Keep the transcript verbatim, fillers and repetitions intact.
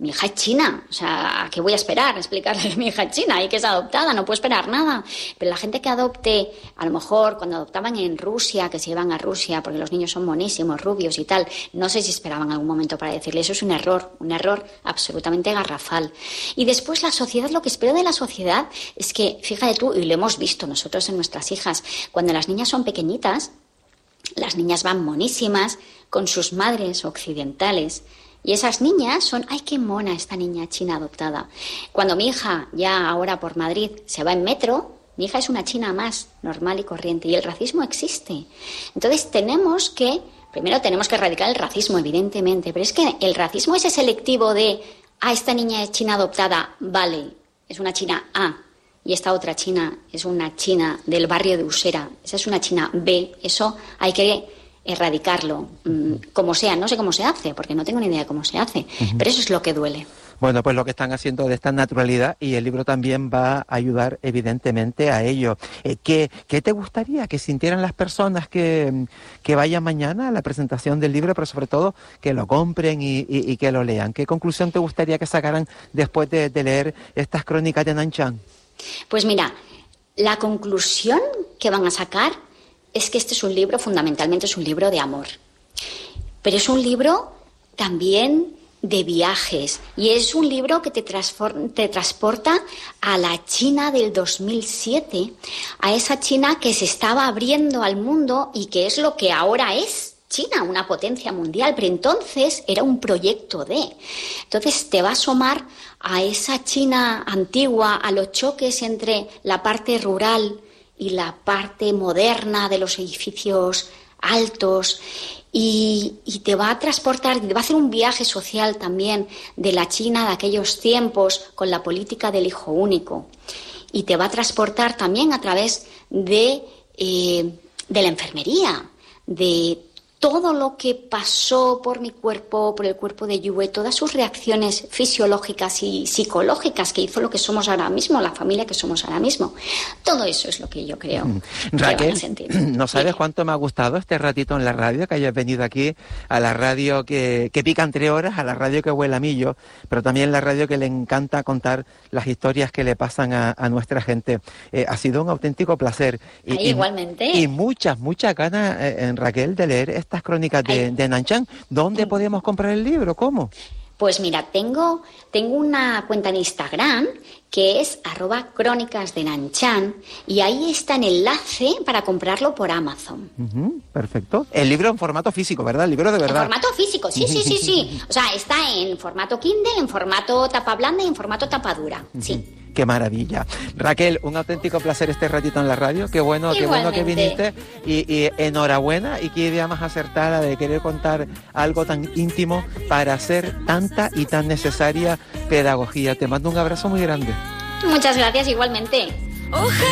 mi hija es china, o sea, ¿a qué voy a esperar? Explicarle que mi hija es china y que es adoptada, no puedo esperar nada. Pero la gente que adopte, a lo mejor cuando adoptaban en Rusia, que se iban a Rusia porque los niños son monísimos, rubios y tal, no sé si esperaban algún momento para decirle, eso es un error, un error absolutamente garrafal. Y después la sociedad, lo que espero de la sociedad es que, fíjate tú, y lo hemos visto nosotros en nuestras hijas, cuando las niñas son pequeñitas, las niñas van monísimas con sus madres occidentales. Y esas niñas son, ¡ay, qué mona esta niña china adoptada! Cuando mi hija, ya ahora por Madrid, se va en metro, mi hija es una china más normal y corriente. Y el racismo existe. Entonces tenemos que, primero tenemos que erradicar el racismo, evidentemente. Pero es que el racismo ese selectivo de, ah, esta niña es china adoptada, vale, es una china A. Y esta otra china es una china del barrio de Usera. Esa es una china B. Eso hay que erradicarlo, como sea. No sé cómo se hace, porque no tengo ni idea de cómo se hace, uh-huh. Pero eso es lo que duele. Bueno, pues lo que están haciendo de esta naturalidad, y el libro también va a ayudar evidentemente a ello. Eh, ¿qué, ¿Qué te gustaría que sintieran las personas que, que vayan mañana a la presentación del libro, pero sobre todo que lo compren y, y, y que lo lean? ¿Qué conclusión te gustaría que sacaran después de, de leer estas crónicas de Nanchan? Pues mira, la conclusión que van a sacar es que este es un libro, fundamentalmente es un libro de amor. Pero es un libro también de viajes. Y es un libro que te, transform- te transporta a la China del dos mil siete, a esa China que se estaba abriendo al mundo y que es lo que ahora es China, una potencia mundial. Pero entonces era un proyecto de... Entonces te va a asomar a esa China antigua, a los choques entre la parte rural y la parte moderna de los edificios altos, y, y te va a transportar, te va a hacer un viaje social también de la China de aquellos tiempos con la política del hijo único, y te va a transportar también a través de, eh, de la enfermería, de todo lo que pasó por mi cuerpo, por el cuerpo de Yue, todas sus reacciones fisiológicas y psicológicas que hizo lo que somos ahora mismo, la familia que somos ahora mismo. Todo eso es lo que yo creo Raquel, que van a sentir. No sabes cuánto me ha gustado este ratito en la radio, que hayas venido aquí a la radio que, que pica entre horas, a la radio que huele a millo, pero también la radio que le encanta contar las historias que le pasan a, a nuestra gente. Eh, ha sido un auténtico placer. Y, Ay, igualmente. Y, y muchas, muchas ganas, eh, en Raquel, de leer esta estas crónicas de, de Nanchan. ¿Dónde podemos comprar el libro? ¿Cómo? Pues mira, tengo, tengo una cuenta en Instagram que es arroba crónicas de Nanchan, y ahí está el enlace para comprarlo por Amazon. Uh-huh, perfecto. El libro en formato físico, ¿verdad? El libro de verdad. En formato físico, sí, sí, sí, sí. O sea, está en formato Kindle, en formato tapa blanda y en formato tapa dura, uh-huh. Sí. ¡Qué maravilla! Raquel, un auténtico placer este ratito en la radio. Qué bueno, qué bueno que viniste. Y, y enhorabuena, y qué idea más acertada de querer contar algo tan íntimo para hacer tanta y tan necesaria pedagogía. Te mando un abrazo muy grande. Muchas gracias, igualmente. Ojalá.